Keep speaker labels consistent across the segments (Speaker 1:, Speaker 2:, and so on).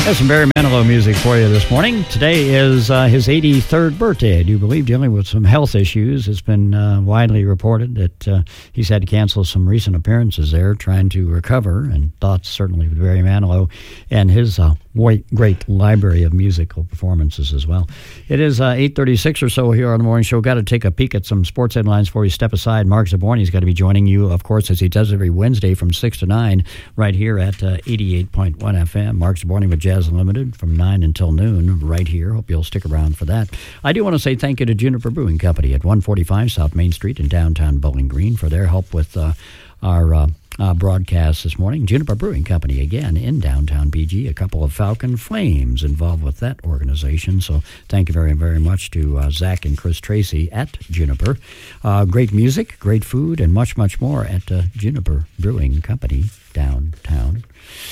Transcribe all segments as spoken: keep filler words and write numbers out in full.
Speaker 1: There's some Barry Manilow music for you this morning. Today is uh, his eighty-third birthday. I do believe dealing with some health issues. It's been uh, widely reported that uh, he's had to cancel some recent appearances there, trying to recover, and thoughts certainly with Barry Manilow and his uh, great library of musical performances as well. It is uh, eight thirty-six or so here on the morning show. Got to take a peek at some sports headlines before we step aside. Mark Zaborni's got to be joining you, of course, as he does every Wednesday from six to nine right here at uh, eighty-eight point one F M. Mark Zaborni with Jazz Unlimited from nine until noon right here. Hope you'll stick around for that. I do want to say thank you to Juniper Brewing Company at one forty-five South Main Street in downtown Bowling Green for their help with uh, our uh, uh, broadcast this morning. Juniper Brewing Company, again, in downtown B G. A couple of Falcon Flames involved with that organization. So thank you very, very much to uh, Zach and Chris Tracy at Juniper. Uh, great music, great food, and much, much more at uh, Juniper Brewing Company downtown.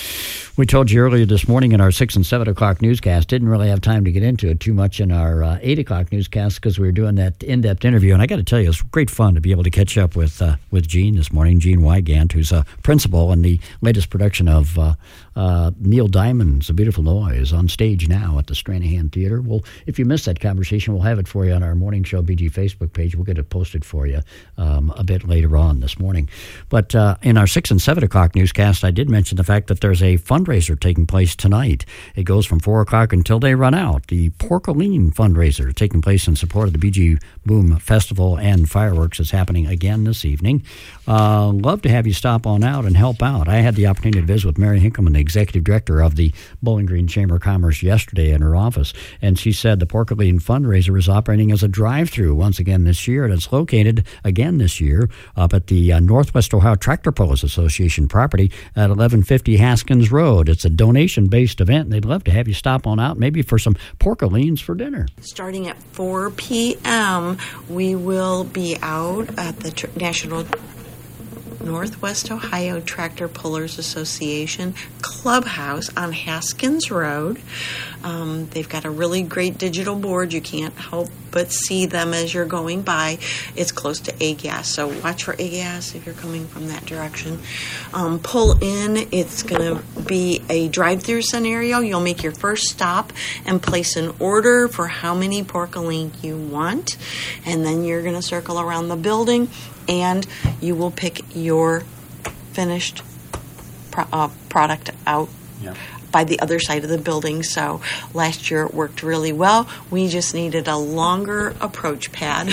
Speaker 1: We told you earlier this morning in our six and seven o'clock newscast, didn't really have time to get into it too much in our uh, eight o'clock newscast because we were doing that in-depth interview. And I got to tell you, it's great fun to be able to catch up with uh, with Gene this morning, Gene Wygant, who's a principal in the latest production of uh, uh, Neil Diamond's A Beautiful Noise on stage now at the Stranahan Theater. Well, if you missed that conversation, we'll have it for you on our Morning Show B G Facebook page. We'll get it posted for you um, a bit later on this morning. But uh, in our six and seven o'clock newscast, I did mention the fact that there's a fundraiser taking place tonight. It goes from four o'clock until they run out. The Porkaline fundraiser taking place in support of the B G Boom Festival and fireworks is happening again this evening. Uh, love to have you stop on out and help out. I had the opportunity to visit with Mary Hinkleman, the executive director of the Bowling Green Chamber of Commerce, yesterday in her office, and she said the Porkaline fundraiser is operating as a drive-through once again this year, and it's located again this year up at the uh, Northwest Ohio Tractor Pullers Association property at eleven fifty Haskins Road. It's a donation-based event, and they'd love to have you stop on out, maybe for some porkalines for dinner.
Speaker 2: Starting at four p.m., we will be out at the Tr- National Northwest Ohio Tractor Pullers Association Clubhouse on Haskins Road. Um, they've got a really great digital board. You can't help but see them as you're going by. It's close to A-Gas, so watch for A-Gas if you're coming from that direction. Um, pull in. It's going to be a drive-through scenario. You'll make your first stop and place an order for how many porkaline you want, and then you're going to circle around the building, and you will pick your finished pro- uh, product out yeah. by the other side of the building. So last year it worked really well. We just needed a longer approach pad.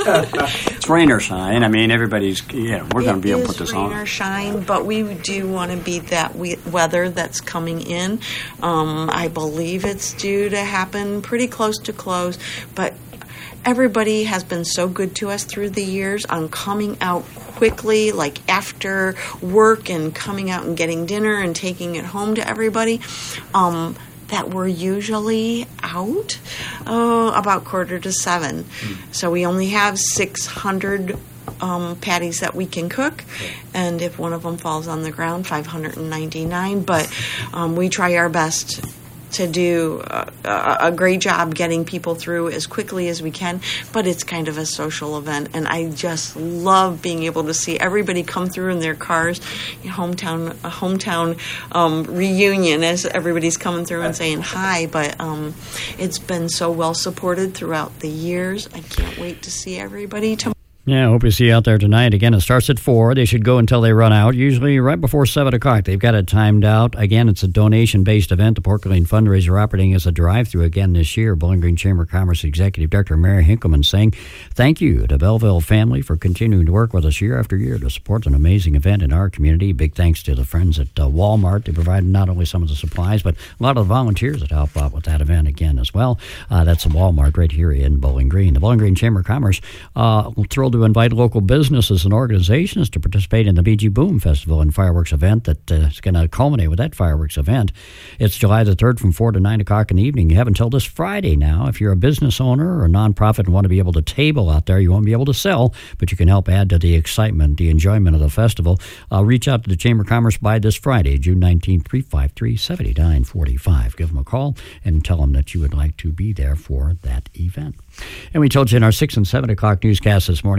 Speaker 3: It's rain or shine. I mean, everybody's, yeah, we're going to be able to put this on.
Speaker 2: Rain or shine, but we do want to beat that we- weather that's coming in. Um, I believe it's due to happen pretty close to close, but everybody has been so good to us through the years on coming out quickly, like after work and coming out and getting dinner and taking it home to everybody, um, that we're usually out uh, about quarter to seven. Mm. So we only have six hundred um, patties that we can cook, and if one of them falls on the ground, five hundred ninety-nine, but um, we try our best to do a, a great job getting people through as quickly as we can, but it's kind of a social event, and I just love being able to see everybody come through in their cars, hometown a hometown um, reunion as everybody's coming through and saying hi, but um, it's been so well supported throughout the years. I can't wait to see everybody tomorrow.
Speaker 1: Yeah, I hope you see you out there tonight. Again, it starts at four. They should go until they run out, usually right before seven o'clock. They've got it timed out. Again, it's a donation-based event. The Porkaline fundraiser operating as a drive-through again this year. Bowling Green Chamber of Commerce Executive Director Mary Hinkleman saying, thank you to Belleville family for continuing to work with us year after year to support an amazing event in our community. Big thanks to the friends at uh, Walmart. They provided not only some of the supplies, but a lot of the volunteers that help out with that event again as well. Uh, that's the Walmart right here in Bowling Green. The Bowling Green Chamber of Commerce, uh, thrilled to invite local businesses and organizations to participate in the B G Boom Festival and fireworks event that uh, is going to culminate with that fireworks event. It's July the third from four to nine o'clock in the evening. You have until this Friday now. If you're a business owner or a nonprofit and want to be able to table out there, you won't be able to sell, but you can help add to the excitement, the enjoyment of the festival. Uh, reach out to the Chamber of Commerce by this Friday, June nineteenth, three five three, seven nine four five. Give them a call and tell them that you would like to be there for that event. And we told you in our six and seven o'clock newscast this morning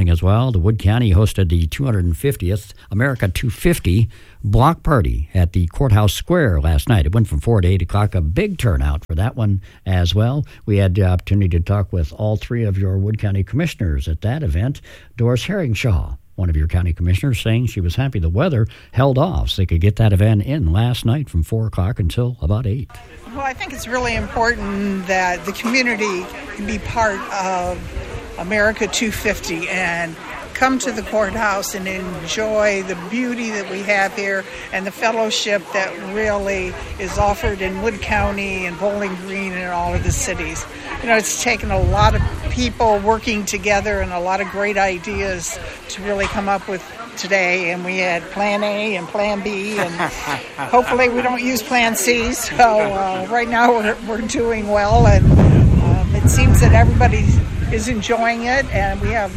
Speaker 1: morning as well. The Wood County hosted the two hundred fiftieth America two fifty block party at the Courthouse Square last night. It went from four to eight o'clock, a big turnout for that one as well. We had the opportunity to talk with all three of your Wood County commissioners at that event. Doris Herringshaw, one of your county commissioners, saying she was happy the weather held off so they could get that event in last night from four o'clock until about eight.
Speaker 4: Well, I think it's really important that the community can be part of America two fifty and come to the courthouse and enjoy the beauty that we have here and the fellowship that really is offered in Wood County and Bowling Green and all of the cities. You know, it's taken a lot of people working together and a lot of great ideas to really come up with today, and we had Plan A and Plan B, and hopefully we don't use Plan C. So uh, right now we're we're doing well, and um, it seems that everybody is enjoying it, and we have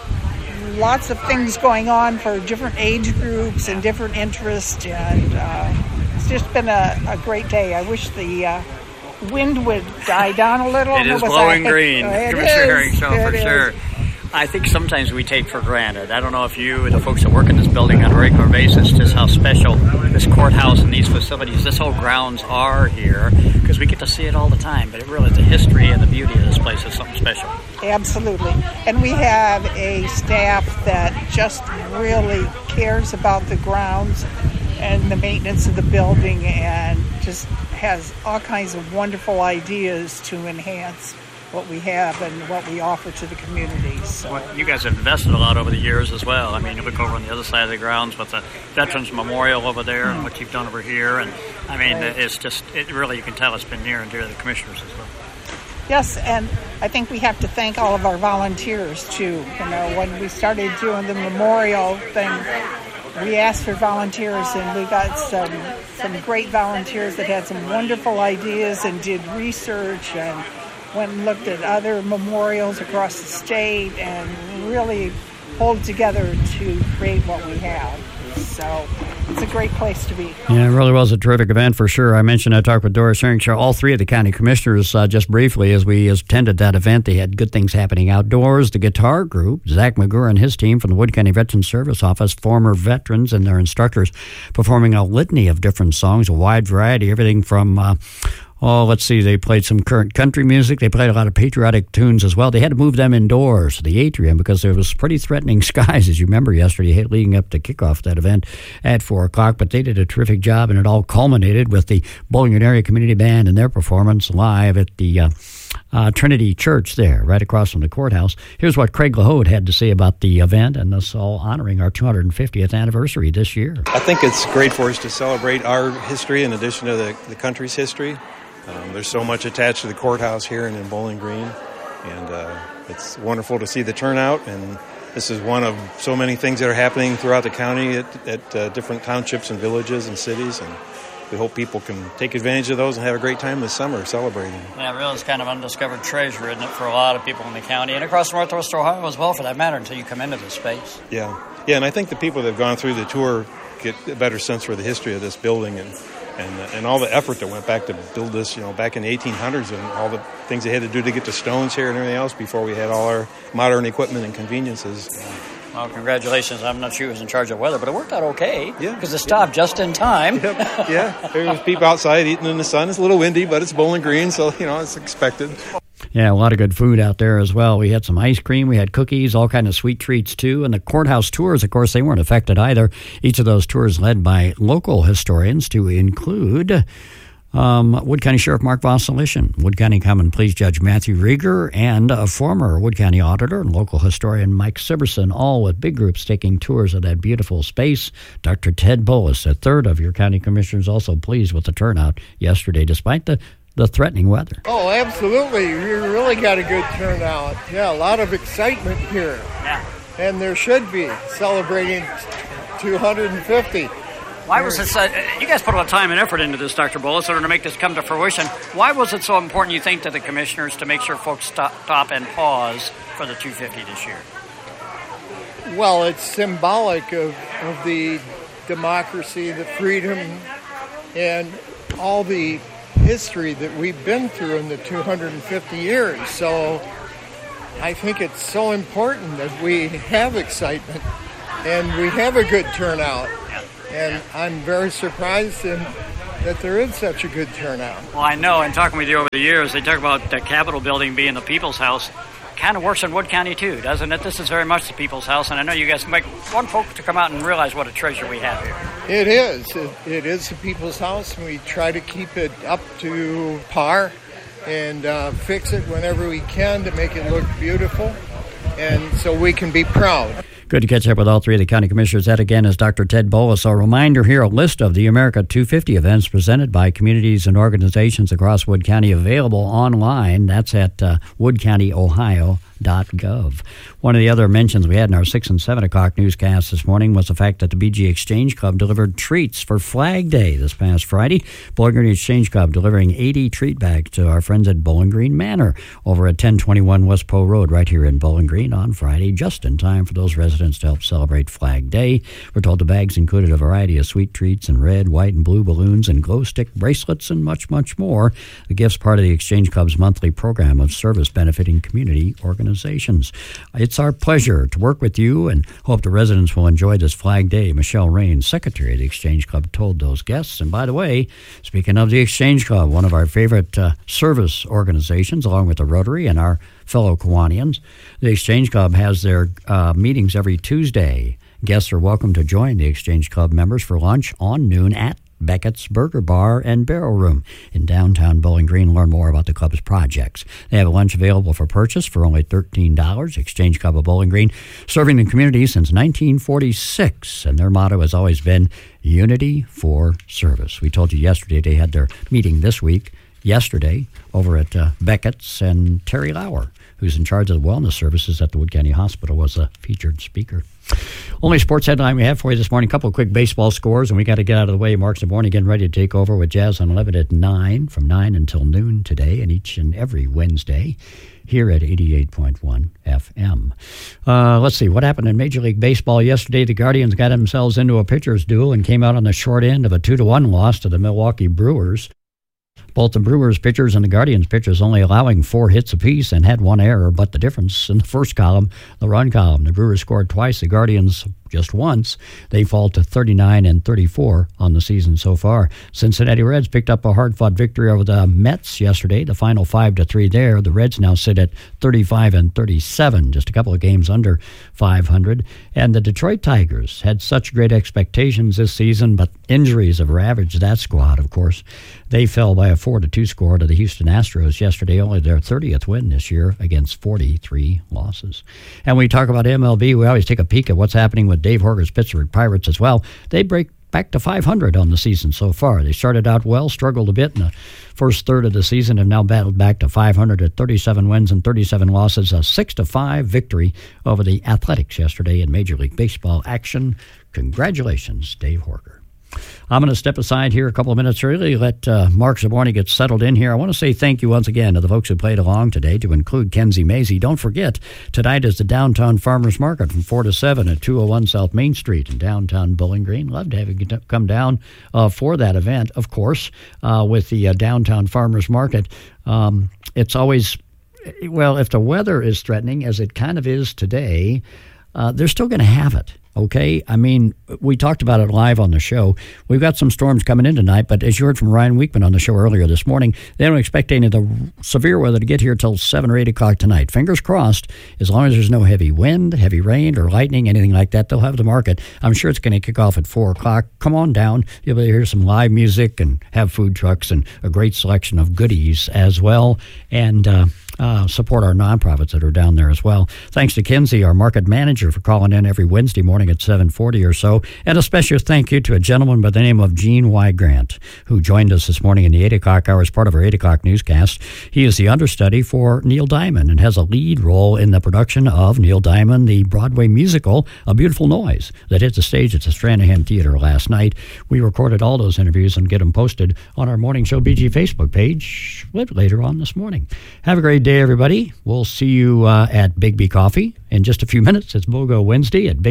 Speaker 4: lots of things going on for different age groups and different interests, and uh, it's just been a, a great day. I wish the uh, wind would die down a little.
Speaker 3: It is
Speaker 4: was
Speaker 3: blowing
Speaker 4: I,
Speaker 3: green,
Speaker 4: it
Speaker 3: Commissioner
Speaker 4: is,
Speaker 3: Herringshaw, for
Speaker 4: it
Speaker 3: sure.
Speaker 4: is.
Speaker 3: I think sometimes we take for granted. I don't know if you, the folks that work in this building on a regular basis, just how special this courthouse and these facilities, this whole grounds are here, because we get to see it all the time. But it really, the history and the beauty of this place is something special.
Speaker 4: Absolutely. And we have a staff that just really cares about the grounds and the maintenance of the building, and just has all kinds of wonderful ideas to enhance what we have and what we offer to the community. So.
Speaker 3: Well, you guys have invested a lot over the years as well. I mean, you look over on the other side of the grounds with the Veterans Memorial over there and what you've done over here. And I mean, right. it's just, it really, you can tell it's been near and dear to the commissioners as well.
Speaker 4: Yes, and I think we have to thank all of our volunteers too. You know, when we started doing the memorial thing, we asked for volunteers, and we got some some great volunteers that had some wonderful ideas and did research and went and looked at other memorials across the state and really pulled together to create what we have. So it's a great place to be.
Speaker 1: Yeah, it really was a terrific event for sure. I mentioned I talked with Doris Herringshaw, all three of the county commissioners, uh, just briefly as we attended that event. They had good things happening outdoors. The guitar group, Zach McGurr and his team from the Wood County Veterans Service Office, former veterans and their instructors, performing a litany of different songs, a wide variety, everything from... Uh, Oh, let's see, they played some current country music. They played a lot of patriotic tunes as well. They had to move them indoors, the atrium, because there was pretty threatening skies, as you remember yesterday, leading up to kickoff that event at four o'clock. But they did a terrific job, and it all culminated with the Bowling Green Area Community Band and their performance live at the uh, uh, Trinity Church there, right across from the courthouse. Here's what Craig LaHode had to say about the event, and us all honoring our two hundred fiftieth anniversary this year.
Speaker 5: I think it's great for us to celebrate our history in addition to the, the country's history. Um, there's so much attached to the courthouse here and in Bowling Green, and uh, it's wonderful to see the turnout. And this is one of so many things that are happening throughout the county at, at uh, different townships and villages and cities, and we hope people can take advantage of those and have a great time this summer celebrating.
Speaker 3: Yeah, it really is kind of undiscovered treasure, isn't it, for a lot of people in the county and across Northwest Ohio as well, for that matter, until you come into this space.
Speaker 5: Yeah, yeah, and I think the people that have gone through the tour get a better sense for the history of this building and And, and all the effort that went back to build this, you know, back in the eighteen hundreds, and all the things they had to do to get the stones here and everything else before we had all our modern equipment and conveniences.
Speaker 3: Well, congratulations. I'm not sure who was in charge of weather, but it worked out okay.
Speaker 5: Yeah.
Speaker 3: Because it stopped yeah. just in time.
Speaker 5: Yep. Yeah. There was people outside eating in the sun. It's a little windy, but it's Bowling Green, so, you know, it's expected.
Speaker 1: Yeah, a lot of good food out there as well. We had some ice cream, we had cookies, all kind of sweet treats too. And the courthouse tours, of course, they weren't affected either. Each of those tours led by local historians, to include um, Wood County Sheriff Mark Vosselishin, Wood County Common Pleas Judge Matthew Rieger, and a former Wood County auditor and local historian Mike Siberson, all with big groups taking tours of that beautiful space. Doctor Ted Bolus, a third of your county commissioners, also pleased with the turnout yesterday, despite the the threatening weather.
Speaker 6: Oh, absolutely. We really got a good turnout. Yeah, a lot of excitement here.
Speaker 3: Yeah.
Speaker 6: And there should be, celebrating two hundred fifty.
Speaker 3: Why was it so, you guys put a lot of time and effort into this, Doctor Bolus, in order to make this come to fruition. Why was it so important, you think, to the commissioners to make sure folks stop, stop and pause for the two fifty this year?
Speaker 6: Well, it's symbolic of, of the democracy, the freedom, and all the history that we've been through in the two hundred fifty years. So I think it's so important that we have excitement and we have a good turnout. And I'm very surprised in, that there is such a good turnout.
Speaker 3: Well, I know, and talking with you over the years, they talk about the Capitol building being the people's house. Kind of works in Wood County, too, doesn't it? This is very much the people's house, and I know you guys make want folks to come out and realize what a treasure we have here.
Speaker 6: It is. It, it is the people's house, and we try to keep it up to par and uh, fix it whenever we can to make it look beautiful, and so we can be proud.
Speaker 1: Good to catch up with all three of the county commissioners. That, again, is Doctor Ted Bolus. A reminder here, a list of the America two fifty events presented by communities and organizations across Wood County available online. That's at uh, wood county ohio dot gov. One of the other mentions we had in our six and seven o'clock newscast this morning was the fact that the B G Exchange Club delivered treats for Flag Day this past Friday. Bowling Green Exchange Club delivering eighty treat bags to our friends at Bowling Green Manor over at ten twenty-one West Poe Road right here in Bowling Green on Friday, just in time for those residents to help celebrate Flag Day. We're told the bags included a variety of sweet treats and red, white, and blue balloons and glow stick bracelets and much, much more. The gift's part of the Exchange Club's monthly program of service benefiting community organizations. Organizations. It's our pleasure to work with you and hope the residents will enjoy this Flag Day. Michelle Raines, Secretary of the Exchange Club, told those guests. And by the way, speaking of the Exchange Club, one of our favorite uh, service organizations, along with the Rotary and our fellow Kiwanians, the Exchange Club has their uh, meetings every Tuesday. Guests are welcome to join the Exchange Club members for lunch on noon at Beckett's Burger Bar and Barrel Room in downtown Bowling Green. Learn more about the club's projects. They have a lunch available for purchase for only thirteen dollars. Exchange Club of Bowling Green, serving the community since nineteen forty-six, and their motto has always been Unity for Service. We told you yesterday they had their meeting this week, yesterday, over at uh, Beckett's, and Terry Lauer, who's in charge of the wellness services at the Wood County Hospital, was a featured speaker. Only sports headline we have for you this morning. A couple of quick baseball scores, and we got to get out of the way. Mark Zaborni getting ready to take over with Jazz Unlimited at nine, from nine until noon today, and each and every Wednesday here at eighty-eight point one F M. Uh, let's see, what happened in Major League Baseball yesterday? The Guardians got themselves into a pitcher's duel and came out on the short end of a two to one loss to the Milwaukee Brewers. Both the Brewers pitchers and the Guardians pitchers only allowing four hits apiece and had one error, but the difference in the first column, the run column, the Brewers scored twice, the Guardians just once. They fall to thirty-nine and thirty-four on the season so far. Cincinnati Reds picked up a hard-fought victory over the Mets yesterday, the final five to three there. The Reds now sit at thirty-five and thirty-seven, just a couple of games under five hundred. And the Detroit Tigers had such great expectations this season, but injuries have ravaged that squad, of course. They fell by a four to two score to the Houston Astros yesterday, only their thirtieth win this year against forty-three losses. And we talk about M L B, we always take a peek at what's happening with Dave Horger's Pittsburgh Pirates as well. They break back to five hundred on the season so far. They started out well, struggled a bit in the first third of the season, have now battled back to five hundred at thirty-seven wins and thirty-seven losses, a six to five victory over the Athletics yesterday in Major League Baseball action. Congratulations, Dave Horger. I'm going to step aside here a couple of minutes early, let uh, Mark Zaborni get settled in here. I want to say thank you once again to the folks who played along today, to include Kenzie Mazie. Don't forget, tonight is the Downtown Farmers Market from four to seven at two oh one South Main Street in downtown Bowling Green. Love to have you come down uh, for that event, of course, uh, with the uh, Downtown Farmers Market. Um, it's always, well, if the weather is threatening, as it kind of is today, uh, they're still going to have it. Okay, I mean, we talked about it live on the show. We've got some storms coming in tonight, but as you heard from Ryan Weekman on the show earlier this morning, they don't expect any of the severe weather to get here till seven or eight o'clock tonight. Fingers crossed, as long as there's no heavy wind, heavy rain, or lightning, anything like that, they'll have the market. I'm sure it's going to kick off at four o'clock. Come on down. You'll be able to hear some live music and have food trucks and a great selection of goodies as well. And uh, uh, support our nonprofits that are down there as well. Thanks to Kenzie, our market manager, for calling in every Wednesday morning at seven forty or so. And a special thank you to a gentleman by the name of Gene Y. Grant, who joined us this morning in the eight o'clock hour as part of our eight o'clock newscast. He is the understudy for Neil Diamond and has a lead role in the production of Neil Diamond, the Broadway musical, A Beautiful Noise, that hit the stage at the Stranahan Theater last night. We recorded all those interviews and get them posted on our Morning Show B G Facebook page a little later on this morning. Have a great day, everybody. We'll see you uh, at Bigby Coffee in just a few minutes. It's BOGO Wednesday at Bigby.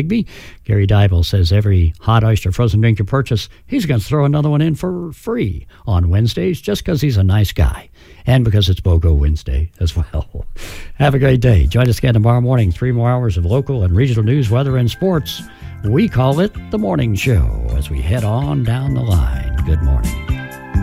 Speaker 1: Gary Dybel says every hot oyster frozen drink you purchase, he's going to throw another one in for free on Wednesdays just because he's a nice guy and because it's BOGO Wednesday as well. Have a great day. Join us again tomorrow morning. Three more hours of local and regional news, weather, and sports. We call it The Morning Show as we head on down the line. Good morning.